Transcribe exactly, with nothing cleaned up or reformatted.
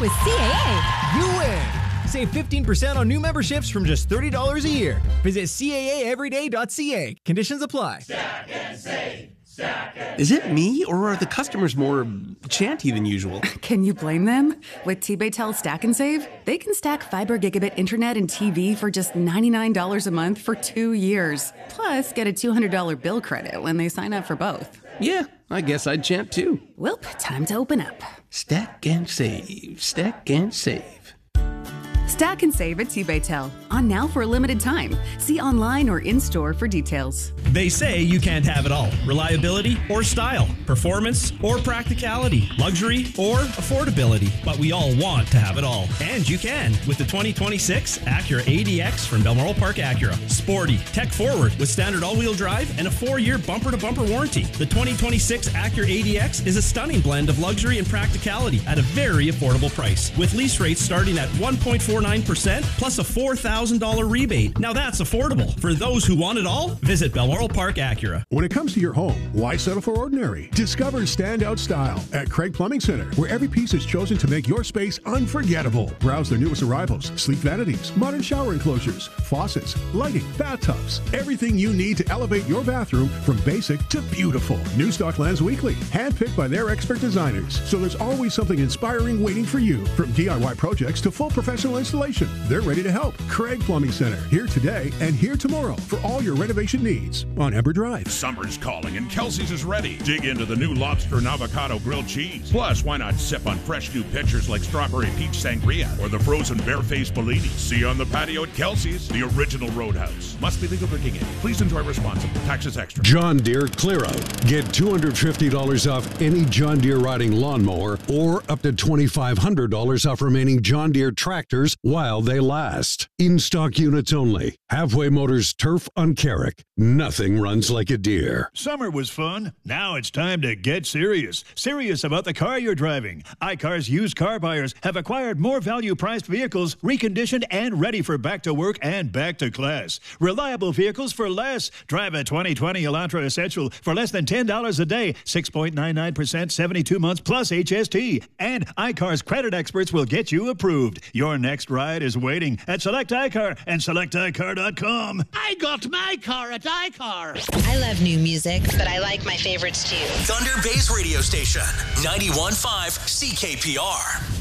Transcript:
with C A A. You win! Save fifteen percent on new memberships from just thirty dollars a year. Visit C A A everyday dot C A. Conditions apply. Stack and save. Stack and Is it me, or are the customers more chanty than usual? Can you blame them? With T-Baytel Stack and Save, they can stack fiber gigabit internet and T V for just ninety-nine dollars a month for two years. Plus, get a two hundred dollars bill credit when they sign up for both. Yeah, I guess I'd chant too. Well, time to open up. Stack and save. Stack and save. Stack and save at T-Baytel. On now for a limited time. See online or in-store for details. They say you can't have it all. Reliability or style, performance or practicality, luxury or affordability. But we all want to have it all. And you can with the twenty twenty-six Acura A D X from Balmoral Park Acura. Sporty, tech-forward with standard all-wheel drive and a four-year bumper-to-bumper warranty. The twenty twenty-six Acura A D X is a stunning blend of luxury and practicality at a very affordable price. With lease rates starting at one point four nine percent plus a four thousand dollars rebate. Now that's affordable. For those who want it all, visit Balmoral Park Acura. When it comes to your home, why settle for ordinary? Discover standout style at Craig Plumbing Center, where every piece is chosen to make your space unforgettable. Browse their newest arrivals, sleek vanities, modern shower enclosures, faucets, lighting, bathtubs, everything you need to elevate your bathroom from basic to beautiful. New stock lands weekly, handpicked by their expert designers. So there's always something inspiring waiting for you. From D I Y projects to full professional installation, they're ready to help. Craig Plumbing Center, here today and here tomorrow for all your renovation needs on Ember Drive. Summer's calling and Kelsey's is ready. Dig into the new lobster and avocado grilled cheese. Plus, why not sip on fresh new pitchers like strawberry peach sangria or the frozen barefaced Bellini? See you on the patio at Kelsey's, the original Roadhouse. Must be legal drinking age. Please enjoy responsibly. Taxes extra. John Deere Clear Out. Get two hundred fifty dollars off any John Deere riding lawnmower or up to twenty-five hundred dollars off remaining John Deere tractors while they last. In-stock units only. Halfway Motors Turf on Carrick. Nothing runs like a Deere. Summer was fun. Now it's time to get serious. Serious about the car you're driving. iCar's used car buyers have acquired more value-priced vehicles, reconditioned and ready for back to work and back to class. Reliable vehicles for less. Drive a twenty twenty Elantra Essential for less than ten dollars a day. six point nine nine percent, seventy-two months plus H S T. And iCar's credit experts will get you approved. Your next ride is waiting at Select iCar and select i car dot com. I got my car at iCar. I love new music, but I like my favorites too. Thunder Bay's radio station, ninety-one point five C K P R.